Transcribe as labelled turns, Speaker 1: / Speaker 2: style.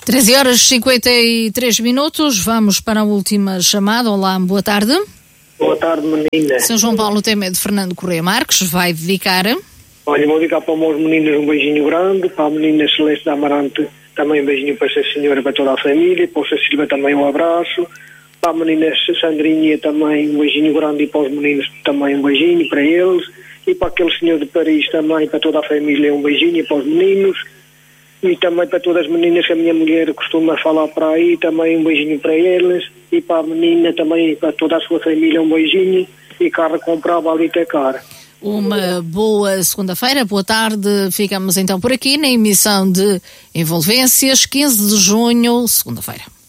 Speaker 1: 13h53, vamos para a última chamada. Olá, boa tarde.
Speaker 2: Boa tarde, menina.
Speaker 1: São João Paulo, o tema é de Fernando Correia Marques, vai dedicar.
Speaker 2: Olha, vou dedicar para os meus meninos um beijinho grande, para a menina Celeste da Amarante também um beijinho para essa senhora, para toda a família, para o Silva também um abraço, para a menina Sandrinha também um beijinho grande e para os meninos também um beijinho para eles, e para aquele senhor de Paris também, para toda a família um beijinho, e para os meninos, e também para todas as meninas que a minha mulher costuma falar para aí, também um beijinho para eles, e para a menina também, para toda a sua família um beijinho, e carro comprava ali até cara.
Speaker 1: Uma boa segunda-feira, boa tarde. Ficamos então por aqui na emissão de Envolvências, 15 de junho, segunda-feira.